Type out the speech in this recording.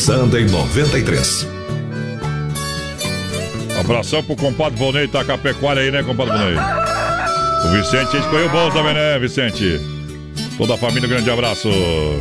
Sunday 93. Abração pro compadre Volney, tá com a pecuária aí, né, compadre Volney? O Vicente escolheu bom também, né, Vicente? Toda a família, um grande abraço.